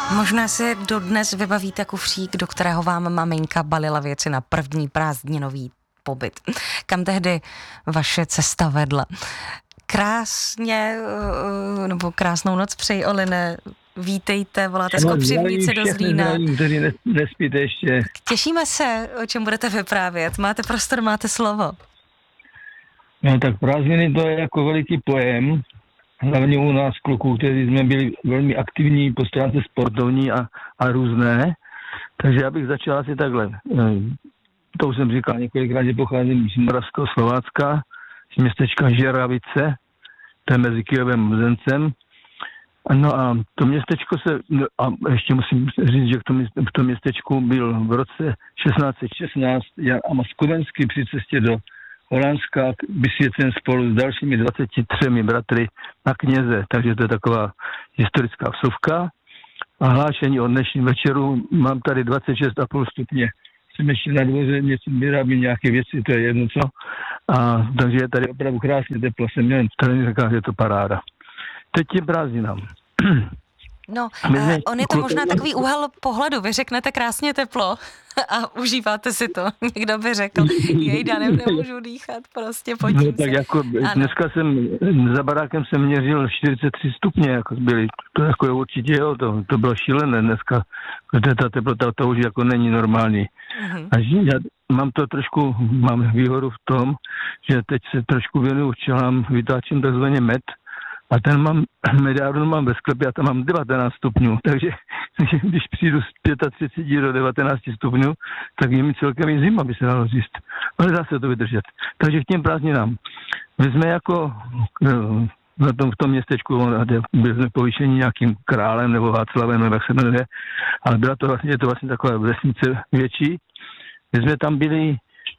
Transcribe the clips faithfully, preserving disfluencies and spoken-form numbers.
Možná si dodnes vybavíte kufřík, do kterého vám maminka balila věci na první prázdninový pobyt. Kam tehdy vaše cesta vedla? Krásně, nebo krásnou noc přeji, Oline. Vítejte, voláte z Kopřivnice do Zlína. Kteří nespíte ještě. Těšíme se, o čem budete vyprávět. Máte prostor, máte slovo. No tak prázdniny to je jako veliký pojem. Hlavně u nás kluků, kteří jsme byli velmi aktivní po stránce sportovní a, a různé. Takže já bych začal asi takhle. To už jsem říkal několikrát, že pocházím z Moravského Slovácka, z městečka Žeravice, to je mezi Kyjevem a Mzencem. No a to městečko se, no a ještě musím říct, že v tom, v tom městečku byl v roce šestnáct set šestnáct Jan Amos Komenský při cestě do Holandska vysvěcen spolu s dalšími dvaceti třemi bratry na kněze, takže to je taková historická vsuvka. A hlášení o dnešním večeru, mám tady dvacet šest a půl stupně. Jsem ještě na dvoře, něco vyrábím nějaké věci, to je jedno co. A takže je tady opravdu krásně teplo, jsem měl tady říkal, že je to paráda. Teď je prázdninám. No, uh, on je to možná takový úhel pohledu. Vy řeknete krásně teplo a užíváte si to. Někdo by řekl, jejda, ne, nemůžu dýchat, prostě potím no, tak se. jako dneska jsem, za barákem jsem měřil čtyřicet tři stupně, jako byly. To jako je určitě, jo, to, to bylo šílené dneska, protože ta teplota to už jako není normální. Uh-huh. A já mám to trošku, mám výhodu v tom, že teď se trošku věnuju včelám, vytáčím takzvaně med, a ten mám, mediárnu mám ve sklepě a tam mám devatenáct stupňů, takže když přijdu z třicet pět do devatenáct stupňů, tak je mi celkem i zima, by se dalo říct. Ale dá se to vydržet. Takže k těm prázdninám. My jsme jako na tom, v tom městečku, byli jsme povýšení nějakým králem nebo Václavem, nebo jak se jmenuje, ale byla to vlastně, je to vlastně taková vesnice větší. My jsme tam byli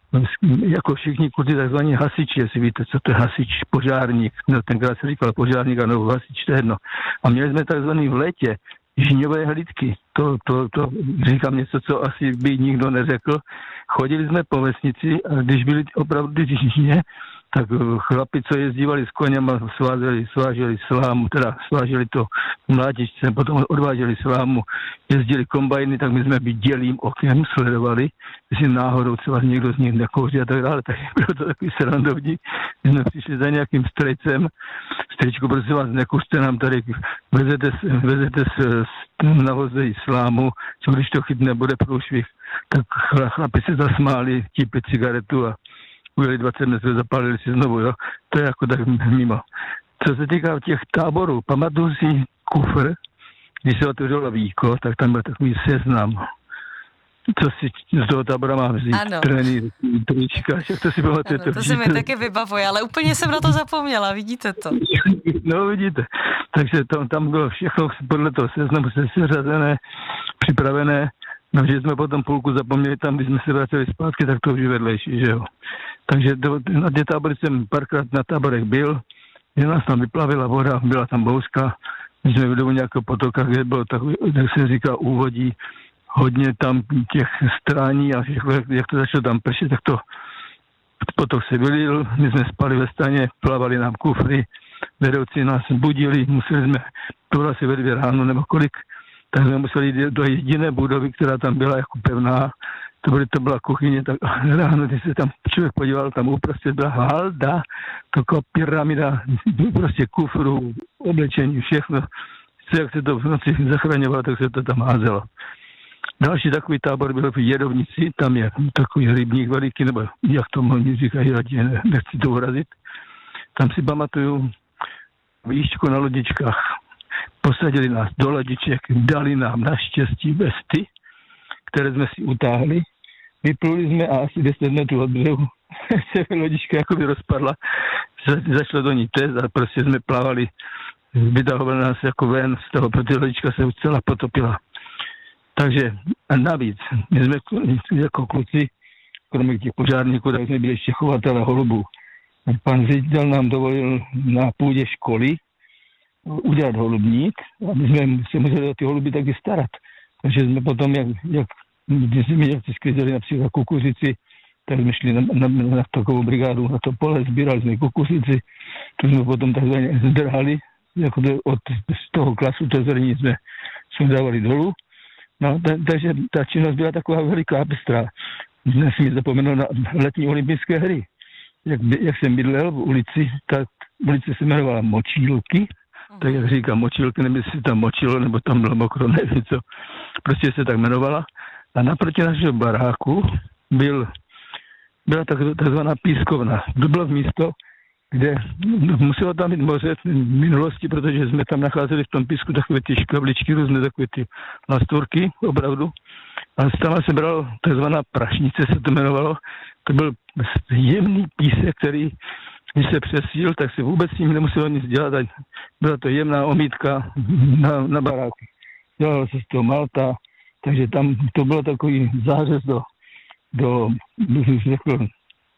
jako všichni kluci takzvaní hasiči, jestli víte, co to je hasič, požárník, no tenkrát se říkal požárník, ano, hasič, to je jedno. A měli jsme takzvaný v létě žíňové hlídky, to, to, to říkám něco, co asi by nikdo neřekl. Chodili jsme po vesnici a když byli opravdu žíně, tak chlapi, co jezdívali s koněma, svázeli, sváželi slámu, teda sváželi to mlátičce, potom odváželi slámu, jezdili kombajny, tak my jsme vidělým okem sledovali, jestli náhodou třeba někdo z nich nekouří a tak dále, tak bylo to takový srandovní. My jsme přišli za nějakým strejcem, strejčku, prosím vás, nekouřte nám tady, vezete, vezete s, na voze slámu, co když to chytne, bude průšvih, tak chlapi se zasmáli, típli cigaretu a ujeli dvacet minut, zapálili si znovu, jo. To je jako tak mimo. Co se týká těch táborů, pamatuju si kufr, když se otevřelo víko, tak tam byl takový seznam, co si z toho tábora mám vzít. Ano. Trenír, trička, jak to si pamatujete. Ano, to se mi taky vybavuje, ale úplně jsem na to zapomněla, vidíte to. No vidíte, takže to, tam bylo všechno podle toho seznamu seřazené, připravené. No, že jsme potom půlku zapomněli tam, když jsme se vraceli zpátky, tak to už je vedlejší, že jo. Takže do, na té tábory jsem párkrát na táborech byl, že nás tam vyplavila voda, byla tam bouřka, my jsme byli u nějakého potoka, kde bylo takový, jak se říká, úvodí, hodně tam těch strání a všechno, jak, jak to začalo tam pršet, tak to potok se vylil, my jsme spali ve staně, plavali nám kufry, vedoucí nás budili, museli jsme, to bylo asi ve dvě ráno nebo kolik, tak jsme museli jít do jediné budovy, která tam byla jako pevná. To, byly, to byla kuchyně, tak ráno, když se tam člověk podíval, tam uprostřed byla halda, taková pyramida, prostě kufru, oblečení, všechno. Jak se to v noci zachraňovalo, tak se to tam házelo. Další takový tábor byl v Jedovnici, tam je takový rybník veliký, nebo jak to oni říkají, nechci to urazit. Tam si pamatuju výšku na lodičkách. Posadili nás do lodiček, dali nám naštěstí vesty, které jsme si utáhli. Vypluli jsme a asi deset metrů od břehu se lodička jakoby rozpadla. Za, zašlo do ní tez a prostě jsme plavali, vytahovali nás jako ven z toho, protože lodička se už celá potopila. Takže a navíc, my jsme jako kluci, kromě těch požárníků, tak jsme byli ještě chovatele holubů. Pan ředitel nám dovolil na půdě školy udělat holubník a my jsme se museli o ty holuby taky starat. Takže jsme potom, jak, jak když jsme jak sklizeli například kukuřici, tak jsme šli na, na, na takovou brigádu na to pole, sbírali jsme kukuřici, to jsme potom takzvaně zdrhali, jako to, od z toho klasu to zrní jsme sundávali dolů. No, ta, takže ta činnost byla taková veliká pestrá. Dnes mi zapomenout na letní olympijské hry. Jak, jak jsem bydlel v ulici, tak ulice se jmenovala Močílky, uh-huh. tak jak říkám Močílky, nebo si tam močilo, nebo tam bylo mokro, nevím co. Prostě se tak jmenovala. A naproti našeho baráku byl, byla tak, takzvaná pískovna. To bylo místo, kde muselo tam být moře v minulosti, protože jsme tam nacházeli v tom písku takové ty škavličky, různé takové ty lasturky, opravdu. A tam se bral takzvaná prašnice, se to jmenovalo. To byl jemný písek, který, když se přesíl, tak se vůbec s ním nemuselo nic dělat. A byla to jemná omítka na, na baráku. Dělalo se z toho malta, takže tam to bylo takový zářez do, do, řekl,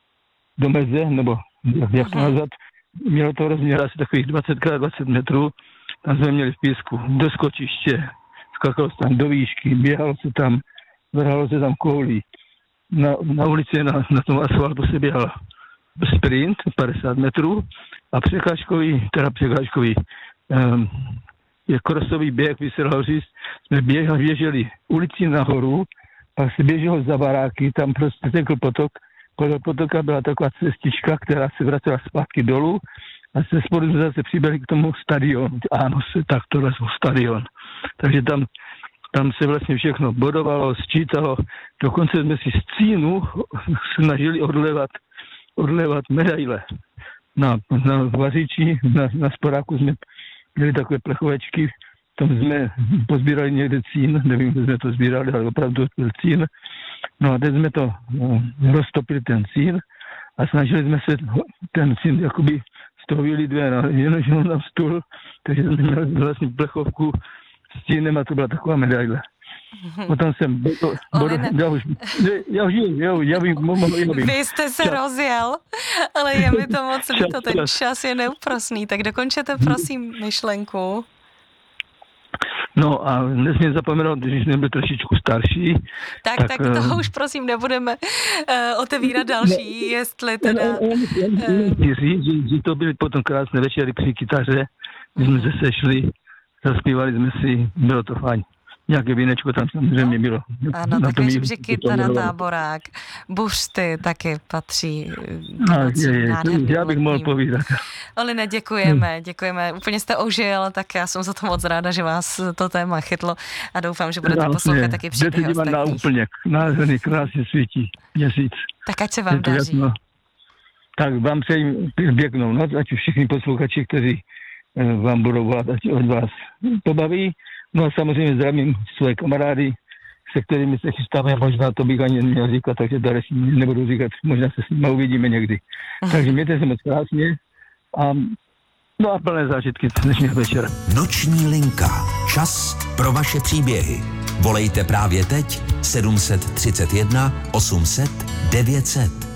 do meze, nebo jak to nazvat. Mělo to rozměr asi takových dvacet krát dvacet metrů. Tam jsme měli v písku do skočiště, skakalo se tam do výšky, běhalo se tam, vrhalo se tam koulí. Na, na ulici, na, na tom asfaltu se běhal sprint padesát metrů a překážkový, teda překážkový, um, je krosový běh, by se dalo říct, jsme běhali, běželi ulici nahoru, pak se běželo za baráky, tam prostě tekl potok, podle potoka byla taková cestička, která se vracela zpátky dolů a se spodu jsme zase přiběhli k tomu stadionu. Ano, se, tak tohle byl stadion. Takže tam, tam se vlastně všechno bodovalo, sčítalo. Dokonce jsme si z cínu snažili odlevat, odlevat medaile. Na, na vařiči, na, na sporáku jsme měli takové plechovečky, tam jsme pozbírali někde cín, nevím, kde jsme to sbírali, ale opravdu byl cín. No a teď jsme to no, roztopili ten cín a snažili jsme se ten cín jakoby z toho vylít ven, jenom na stůl, takže jsme měli vlastně plechovku s cínem a to byla taková medaile. Potom jsem... To, bodo, já už, já už, já už, já vím, já vím. Vy jste se čas. rozjel, ale je mi to moc líto, ten čas je neúprosný, tak dokončete prosím myšlenku. No a nesmím zapomenout, když jsme byli trošičku starší. Tak, tak, tak toho uh, už prosím nebudeme uh, otevírat další, ne, jestli teda... Chci říct, že, že to byly potom krásné večery při kytaře, když jsme se sešli, zaspívali jsme si, bylo to fajn. Nějaké vínečko tam samozřejmě bylo. Ano, takové žibřiky, teda táborák, buřty taky patří. A, je, je, já bych mohl povídat. Oline, děkujeme, děkujeme. Úplně jste ožil, tak já jsem za to moc ráda, že vás to téma chytlo a doufám, že budete poslouchat taky příběhy ostatních. Na úplněk, nádherný, krásně svítí měsíc. Tak ať se vám daří. Jasno. Tak vám přeji pěknou noc, ať už všichni posluchači, kteří vám budou volat, ať od vás pobaví. No a samozřejmě zdravím své kamarády, se kterými se chystáme, možná to bych ani neměl říkat, takže tady nebudu říkat, možná se s nimi uvidíme někdy. Takže mějte se moc krásně a no a plné zážitky dnešního večera. Noční linka. Čas pro vaše příběhy. Volejte právě teď sedm set třicet jedna osm set devět set.